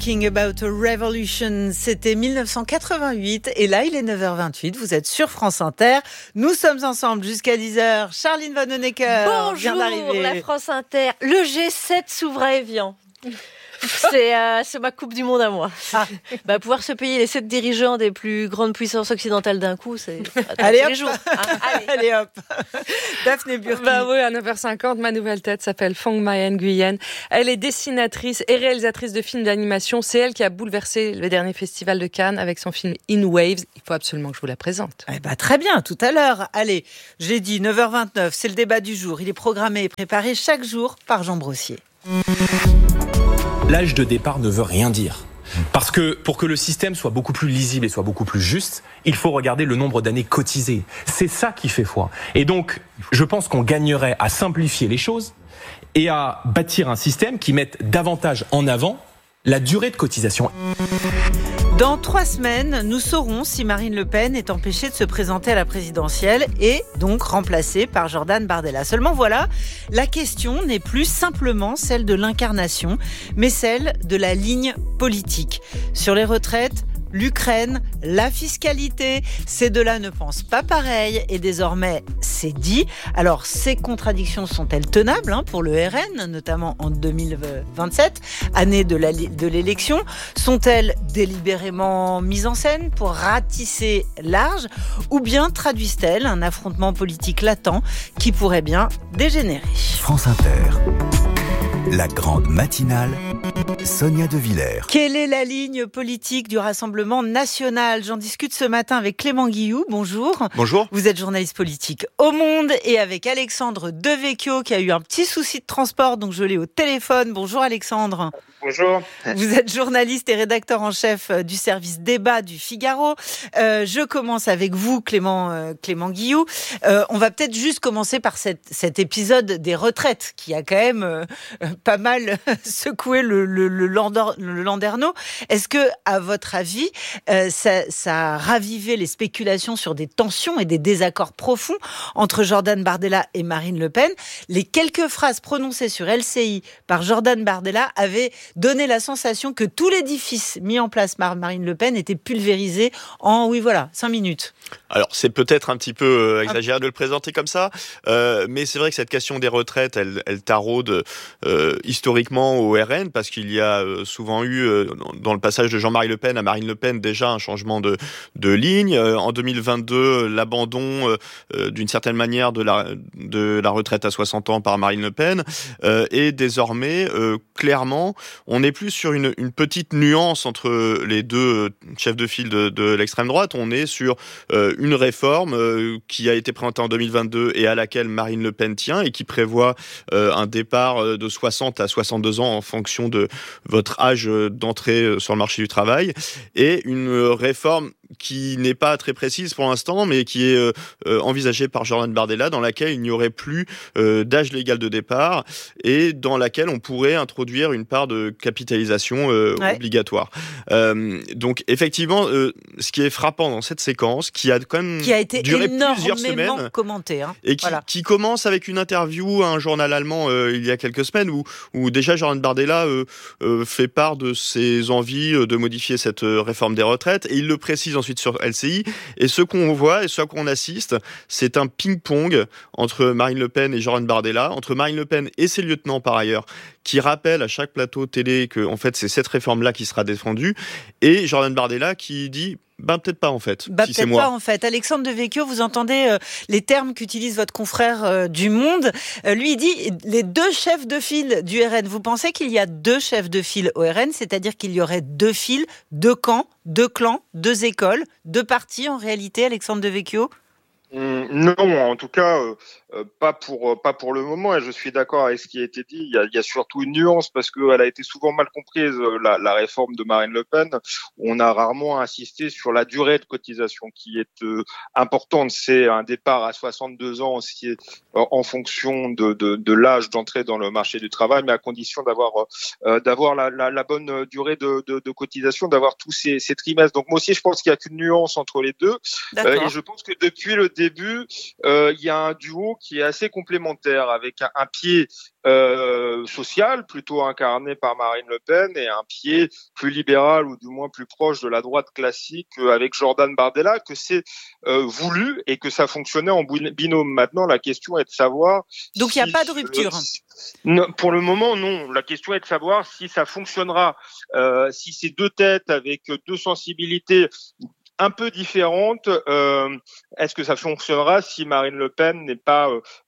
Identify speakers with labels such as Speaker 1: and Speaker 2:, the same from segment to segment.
Speaker 1: Talking About a Revolution, c'était 1988 et là il est 9h28, vous êtes sur France Inter, nous sommes ensemble jusqu'à 10h, Charline Vanhoenacker vient d'arriver.
Speaker 2: Bonjour la France Inter, le G7 s'ouvre à Évian. C'est ma coupe du monde à moi. Pouvoir se payer les 7 dirigeants des plus grandes puissances occidentales d'un coup, c'est
Speaker 1: allez,
Speaker 2: tous les jours.
Speaker 1: Allez hop. Daphné Burki.
Speaker 3: Oui, à 9h50, ma nouvelle tête s'appelle Phong Ma Nguyen. Elle est dessinatrice et réalisatrice de films d'animation. C'est elle qui a bouleversé le dernier festival de Cannes avec son film In Waves. Il faut absolument que je vous la présente.
Speaker 1: Très bien, tout à l'heure. Allez, j'ai dit 9h29, c'est le débat du jour. Il est programmé et préparé chaque jour par Jean Brossier.
Speaker 4: L'âge de départ ne veut rien dire. Parce que pour que le système soit beaucoup plus lisible et soit beaucoup plus juste, il faut regarder le nombre d'années cotisées. C'est ça qui fait foi. Et donc, je pense qu'on gagnerait à simplifier les choses et à bâtir un système qui mette davantage en avant la durée de cotisation.
Speaker 1: Dans 3 semaines, nous saurons si Marine Le Pen est empêchée de se présenter à la présidentielle et donc remplacée par Jordan Bardella. Seulement voilà, la question n'est plus simplement celle de l'incarnation, mais celle de la ligne politique. Sur les retraites, l'Ukraine, la fiscalité, ces deux-là ne pensent pas pareil et désormais c'est dit. Alors ces contradictions sont-elles tenables pour le RN, notamment en 2027, année de l'élection? Sont-elles délibérément mises en scène pour ratisser large ou bien traduisent-elles un affrontement politique latent qui pourrait bien dégénérer?
Speaker 5: France Inter, la grande matinale, Sonia De Villers.
Speaker 1: Quelle est la ligne politique du Rassemblement national? J'en discute ce matin avec Clément Guilloux. Bonjour.
Speaker 6: Bonjour.
Speaker 1: Vous êtes journaliste politique au Monde et avec Alexandre Devecchio qui a eu un petit souci de transport, donc je l'ai au téléphone. Bonjour Alexandre.
Speaker 6: Bonjour.
Speaker 1: Vous êtes journaliste et rédacteur en chef du service débat du Figaro. Je commence avec vous, Clément Guilloux. On va peut-être juste commencer par cet épisode des retraites qui a quand même pas mal secoué le landerneau. Est-ce que, à votre avis, ça a ravivé les spéculations sur des tensions et des désaccords profonds entre Jordan Bardella et Marine Le Pen? Les quelques phrases prononcées sur LCI par Jordan Bardella avaient donné la sensation que tout l'édifice mis en place par Marine Le Pen était pulvérisé en, 5 minutes.
Speaker 6: Alors, c'est peut-être un petit peu exagéré de le présenter comme ça, mais c'est vrai que cette question des retraites, elle taraude historiquement au RN, parce qu'il y a souvent eu, dans le passage de Jean-Marie Le Pen à Marine Le Pen, déjà un changement de ligne. En 2022, l'abandon, d'une certaine manière, de la retraite à 60 ans par Marine Le Pen. Et désormais, clairement, on n'est plus sur une petite nuance entre les deux chefs de file de l'extrême droite. On est sur une réforme qui a été présentée en 2022 et à laquelle Marine Le Pen tient et qui prévoit un départ de 60 à 62 ans en fonction de votre âge d'entrée sur le marché du travail, et une réforme qui n'est pas très précise pour l'instant, mais qui est envisagée par Jordan Bardella, dans laquelle il n'y aurait plus d'âge légal de départ et dans laquelle on pourrait introduire une part de capitalisation obligatoire. Donc effectivement, ce qui est frappant dans cette séquence, qui a quand même duré plusieurs semaines,
Speaker 1: commenté,
Speaker 6: et qui commence avec une interview à un journal allemand il y a quelques semaines, où déjà Jordan Bardella fait part de ses envies de modifier cette réforme des retraites, et il le précise ensuite sur LCI. Et ce qu'on voit et ce à quoi on assiste, c'est un ping-pong entre Marine Le Pen et Jordan Bardella, entre Marine Le Pen et ses lieutenants par ailleurs, qui rappellent à chaque plateau télé que en fait c'est cette réforme-là qui sera défendue, et Jordan Bardella qui dit peut-être pas en fait. Si c'est moi.
Speaker 1: Pas en fait. Alexandre Devecchio, vous entendez les termes qu'utilise votre confrère du Monde. Lui, il dit les 2 chefs de file du RN. Vous pensez qu'il y a 2 chefs de file au RN, c'est-à-dire qu'il y aurait 2 files, 2 camps, 2 clans, 2 écoles, 2 partis en réalité, Alexandre Devecchio?
Speaker 7: Non, en tout cas, pas pour le moment. Et je suis d'accord avec ce qui a été dit. Il y a surtout une nuance, parce qu'elle a été souvent mal comprise, la réforme de Marine Le Pen. On a rarement insisté sur la durée de cotisation qui est importante. C'est un départ à 62 ans aussi, en fonction de l'âge d'entrée dans le marché du travail, mais à condition d'avoir la bonne durée de cotisation, d'avoir tous ces trimestres. Donc moi aussi, je pense qu'il y a qu'une nuance entre les deux. Et je pense que depuis le début, il y a un duo qui est assez complémentaire, avec un pied social, plutôt incarné par Marine Le Pen, et un pied plus libéral, ou du moins plus proche de la droite classique, avec Jordan Bardella, que c'est voulu et que ça fonctionnait en binôme. Maintenant, la question est de savoir...
Speaker 1: Donc, il n'y a pas de rupture.
Speaker 7: Non, pour le moment, non. La question est de savoir si ça fonctionnera, si ces deux têtes avec deux sensibilités un peu différentes, est-ce que ça fonctionnera si Marine Le Pen n'est pas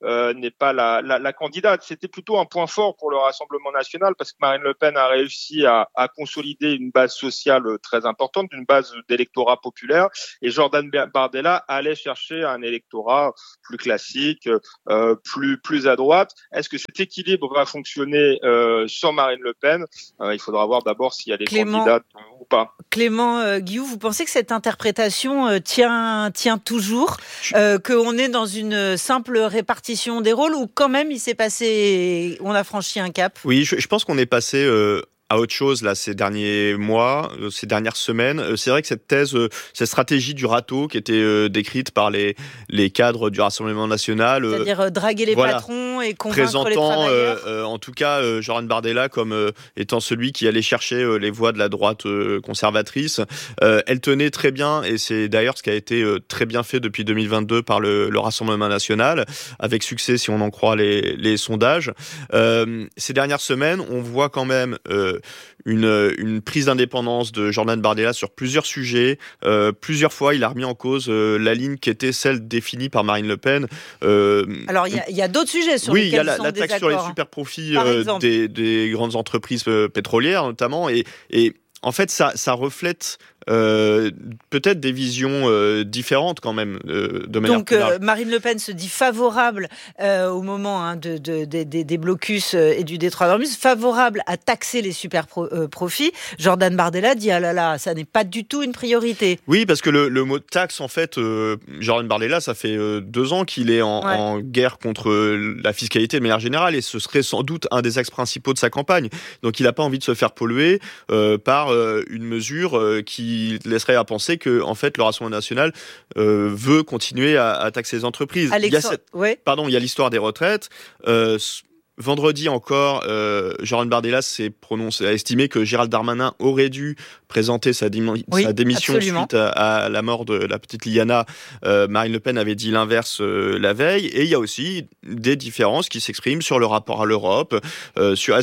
Speaker 7: la candidate? C'était plutôt un point fort pour le Rassemblement national, parce que Marine Le Pen a réussi à consolider une base sociale très importante, une base d'électorat populaire, et Jordan Bardella allait chercher un électorat plus classique, plus à droite. Est-ce que cet équilibre va fonctionner sans Marine Le Pen? Il faudra voir d'abord si elle est candidate ou pas.
Speaker 1: Clément Guilloux, vous pensez que cette interprétation tient toujours, qu'on est dans une simple répartition des rôles, ou quand même on a franchi un cap?
Speaker 6: Oui, je pense qu'on est passé à autre chose là ces derniers mois, ces dernières semaines. C'est vrai que cette thèse, cette stratégie du râteau qui était décrite par les cadres du Rassemblement national,
Speaker 1: c'est-à-dire draguer les patrons et convaincre les travailleurs,
Speaker 6: en tout cas Jordan Bardella comme étant celui qui allait chercher les voix de la droite conservatrice, elle tenait très bien, et c'est d'ailleurs ce qui a été très bien fait depuis 2022 par le Rassemblement national, avec succès si on en croit les sondages. Ces dernières semaines, on voit quand même une prise d'indépendance de Jordan Bardella sur plusieurs sujets. Plusieurs fois, il a remis en cause la ligne qui était celle définie par Marine Le Pen.
Speaker 1: Alors, il y a d'autres sujets sur lesquels
Speaker 6: il y a la taxe sur les super profits des grandes entreprises pétrolières, notamment. Et en fait, ça reflète peut-être des visions différentes quand même de manière
Speaker 1: donc
Speaker 6: plus large.
Speaker 1: Marine Le Pen se dit favorable au moment des blocus et du détroit d'Ormuz, favorable à taxer les super profits. Jordan Bardella dit ça n'est pas du tout une priorité.
Speaker 6: Oui, parce que le mot taxe, en fait, Jordan Bardella, ça fait 2 ans qu'il est en guerre contre la fiscalité de manière générale, et ce serait sans doute un des axes principaux de sa campagne. Donc il n'a pas envie de se faire polluer par une mesure qui laisserait à penser que, en fait, le Rassemblement national veut continuer à taxer les entreprises. Il y a l'histoire des retraites. Vendredi encore, Jordan Bardella a estimé que Gérald Darmanin aurait dû présenter sa démission suite à la mort de la petite Liana. Marine Le Pen avait dit l'inverse la veille. Et il y a aussi des différences qui s'expriment sur le rapport à l'Europe, sur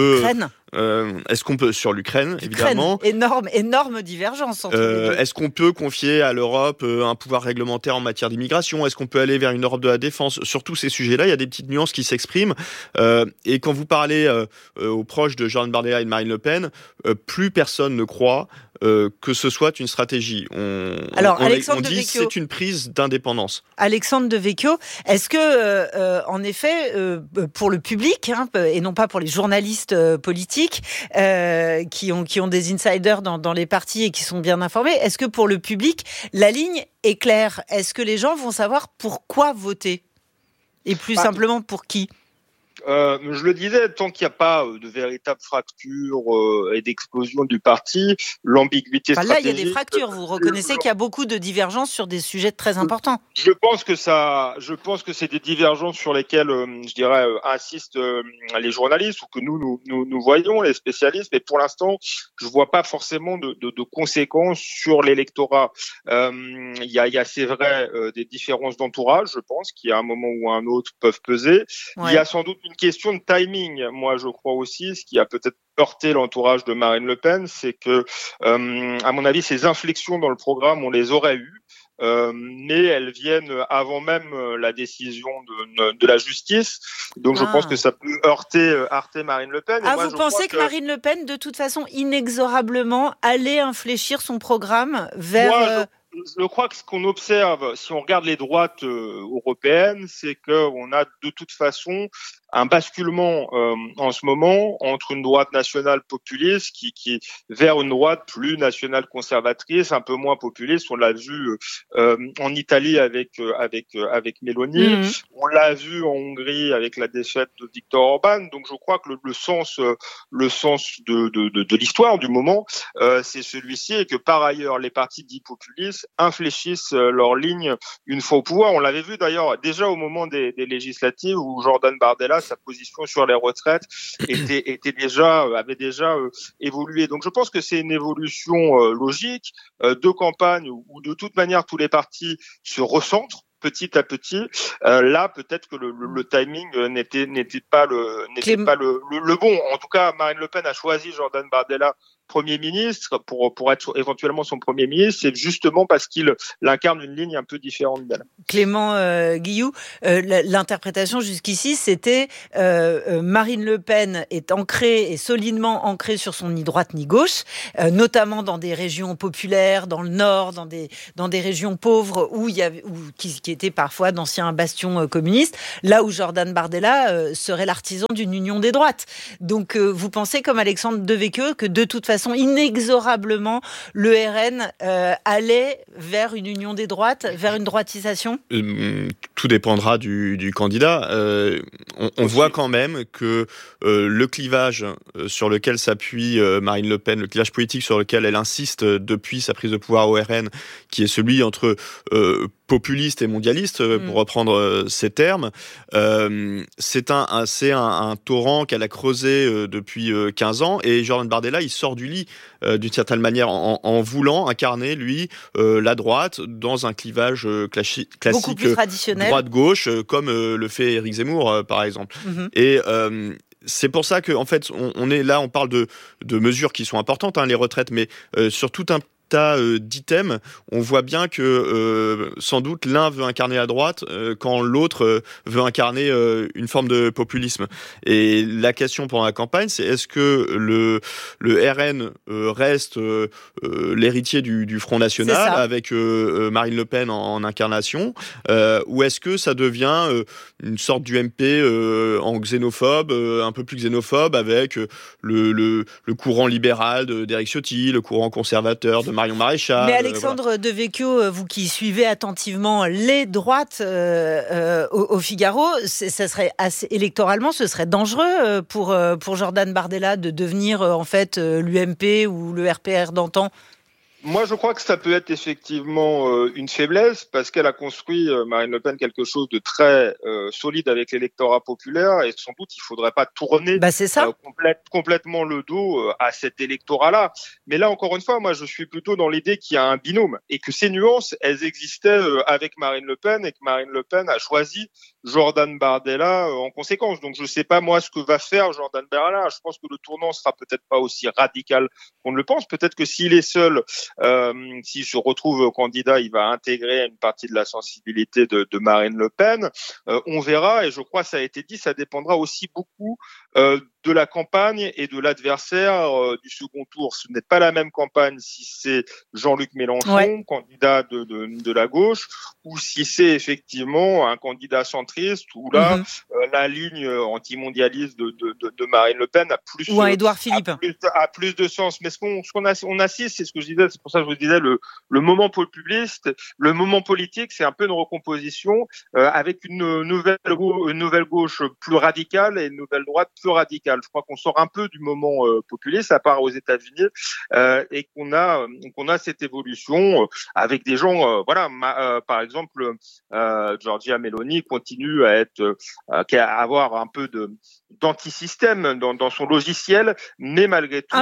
Speaker 6: sur l'Ukraine, évidemment.
Speaker 1: Énorme divergence entre les deux.
Speaker 6: Est-ce qu'on peut confier à l'Europe un pouvoir réglementaire en matière d'immigration? Est-ce qu'on peut aller vers une Europe de la défense? Sur tous ces sujets-là, il y a des petites nuances qui s'expriment. Et quand vous parlez aux proches de Jordan Bardella et de Marine Le Pen, plus personne ne croit que ce soit une stratégie. On dit que c'est une prise d'indépendance.
Speaker 1: Alexandre Devecchio, est-ce que, en effet, pour le public, et non pas pour les journalistes politiques qui ont des insiders dans les partis et qui sont bien informés, est-ce que pour le public, la ligne est claire? Est-ce que les gens vont savoir pourquoi voter? Et plus simplement, pour qui?
Speaker 7: Je le disais, tant qu'il n'y a pas de véritable fracture et d'explosion du parti, l'ambiguïté stratégique...
Speaker 1: Là, il y a des fractures. Vous reconnaissez qu'il y a beaucoup de divergences sur des sujets très importants.
Speaker 7: Je pense que c'est des divergences sur lesquelles, insistent les journalistes, ou que nous voyons, les spécialistes. Mais pour l'instant, je vois pas forcément de conséquences sur l'électorat. Il y a, c'est vrai, des différences d'entourage, je pense, qui à un moment ou à un autre peuvent peser. Ouais. Il y a sans doute une question de timing. Moi, je crois aussi, ce qui a peut-être heurté l'entourage de Marine Le Pen, c'est que, à mon avis, ces inflexions dans le programme, on les aurait eues. Mais elles viennent avant même la décision de la justice. Donc je pense que ça peut heurter Marine Le Pen.
Speaker 1: Et vous pensez que Marine Le Pen, de toute façon, inexorablement, allait infléchir son programme vers...
Speaker 7: Je crois que ce qu'on observe, si on regarde les droites européennes, c'est qu'on a de toute façon un basculement en ce moment entre une droite nationale populiste qui vers une droite plus nationale conservatrice, un peu moins populiste. On l'a vu en Italie avec Meloni, on l'a vu en Hongrie avec la défaite de Viktor Orban. Donc je crois que le sens de l'histoire du moment, c'est celui-ci, et que par ailleurs les partis dits populistes infléchissent leur ligne une fois au pouvoir. On l'avait vu d'ailleurs déjà au moment des législatives où Jordan Bardella, sa position sur les retraites avait déjà évolué. Donc je pense que c'est une évolution logique de campagne où de toute manière tous les partis se recentrent petit à petit. Là, peut-être que le timing n'était pas le bon. En tout cas, Marine Le Pen a choisi Jordan Bardella Premier ministre pour être éventuellement son Premier ministre, c'est justement parce qu'il incarne une ligne un peu différente d'elle.
Speaker 1: Clément Guilloux, l'interprétation jusqu'ici, c'était Marine Le Pen est ancrée et solidement ancrée sur son ni droite ni gauche, notamment dans des régions populaires, dans le nord, dans des régions pauvres qui étaient parfois d'anciens bastions communistes, là où Jordan Bardella serait l'artisan d'une union des droites. Donc vous pensez, comme Alexandre Devecchio, que de toute façon, inexorablement, le RN allait vers une union des droites, vers une droitisation ?
Speaker 6: Tout dépendra du candidat. On voit quand même que le clivage sur lequel s'appuie Marine Le Pen, le clivage politique sur lequel elle insiste depuis sa prise de pouvoir au RN, qui est celui entre populiste et mondialiste, pour reprendre ces termes, c'est un torrent qu'elle a creusé depuis 15 ans, et Jordan Bardella, il sort du lit d'une certaine manière en voulant incarner, lui, la droite dans un clivage classique,
Speaker 1: beaucoup plus traditionnel,
Speaker 6: droite-gauche, comme le fait Éric Zemmour, par exemple. Et c'est pour ça qu'en fait, on parle de mesures qui sont importantes, les retraites, mais sur tout un tas d'items, on voit bien que sans doute l'un veut incarner la droite quand l'autre veut incarner une forme de populisme. Et la question pendant la campagne, c'est est-ce que le RN reste l'héritier du Front National avec Marine Le Pen en incarnation, ou est-ce que ça devient une sorte d'UMP en xénophobe, un peu plus xénophobe, avec le courant libéral d'Éric Ciotti, le courant conservateur de Marion Maréchal.
Speaker 1: Mais Alexandre Devecchio, vous qui suivez attentivement les droites au Figaro, ça serait électoralement, ce serait dangereux pour Jordan Bardella de devenir en fait l'UMP ou le RPR d'antan.
Speaker 7: Moi, je crois que ça peut être effectivement une faiblesse parce qu'elle a construit, Marine Le Pen, quelque chose de très solide avec l'électorat populaire, et sans doute il faudrait pas tourner complètement le dos à cet électorat-là. Mais là, encore une fois, moi, je suis plutôt dans l'idée qu'il y a un binôme et que ces nuances, elles existaient avec Marine Le Pen, et que Marine Le Pen a choisi Jordan Bardella en conséquence. Donc, je sais pas, moi, ce que va faire Jordan Bardella. Je pense que le tournant sera peut-être pas aussi radical qu'on ne le pense. Peut-être que s'il est seul, s'il se retrouve candidat, il va intégrer une partie de la sensibilité de Marine Le Pen. On verra, et je crois que ça a été dit, ça dépendra aussi beaucoup de la campagne et de l'adversaire du second tour. Ce n'est pas la même campagne si c'est Jean-Luc Mélenchon, candidat de la gauche, ou si c'est effectivement un candidat centriste, où là, la ligne antimondialiste de Marine Le Pen a plus,
Speaker 1: ou un Édouard Philippe,
Speaker 7: a plus de sens. Mais on assiste, c'est ce que je disais, c'est pour ça que je vous disais, le moment populiste, le moment politique, c'est un peu une recomposition avec une nouvelle gauche plus radicale et une nouvelle droite plus radicale. Je crois qu'on sort un peu du moment populiste, à part aux États-Unis, et qu'on a cette évolution avec des gens, par exemple, Giorgia Meloni continue à avoir un peu d'antisystème dans son logiciel, mais malgré tout,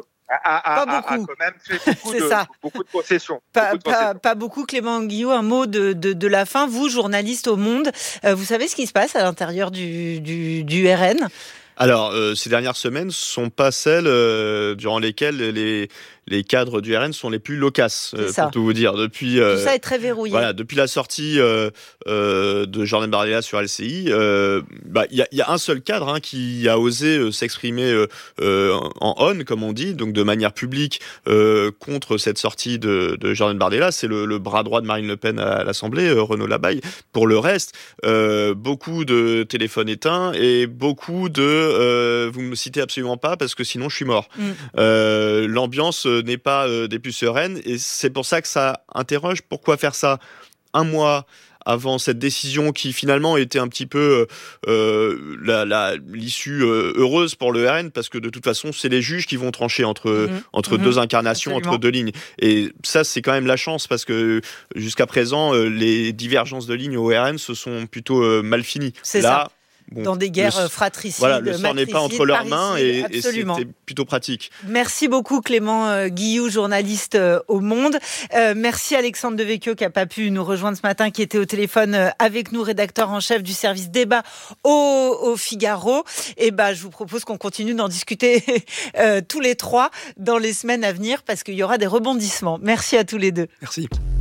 Speaker 1: a quand
Speaker 7: même fait beaucoup de concessions.
Speaker 1: Pas beaucoup. Clément Guilloux, un mot de la fin. Vous, journaliste au Monde, vous savez ce qui se passe à l'intérieur du RN ?
Speaker 6: Alors, ces dernières semaines sont pas celles durant lesquelles les cadres du RN sont les plus loquaces, pour tout vous dire. Depuis,
Speaker 1: tout ça est très verrouillé.
Speaker 6: Voilà, depuis la sortie de Jordan Bardella sur LCI, il y a un seul cadre qui a osé s'exprimer en on, comme on dit, donc de manière publique contre cette sortie de Jordan Bardella. C'est le bras droit de Marine Le Pen à l'Assemblée, Renaud Labaille. Pour le reste, beaucoup de téléphones éteints et beaucoup de vous me citez absolument pas parce que sinon je suis mort. L'ambiance n'est pas des plus sereines et c'est pour ça que ça interroge. Pourquoi faire ça un mois avant cette décision qui finalement était un petit peu l'issue heureuse pour le RN, parce que de toute façon c'est les juges qui vont trancher entre deux incarnations,
Speaker 1: absolument.
Speaker 6: entre deux lignes, et ça c'est quand même la chance, parce que jusqu'à présent les divergences de lignes au RN se sont plutôt mal finies.
Speaker 1: C'est
Speaker 6: là
Speaker 1: ça. Dans des guerres fratricides,
Speaker 6: voilà, le sort n'est pas entre leurs mains et
Speaker 1: absolument.
Speaker 6: c'était plutôt pratique.
Speaker 1: Merci beaucoup Clément Guilloux, journaliste au Monde. Merci Alexandre Devecchio qui n'a pas pu nous rejoindre ce matin, qui était au téléphone avec nous, rédacteur en chef du service débat au Figaro. Et je vous propose qu'on continue d'en discuter tous les trois dans les semaines à venir, parce qu'il y aura des rebondissements. Merci à tous les deux.
Speaker 6: Merci.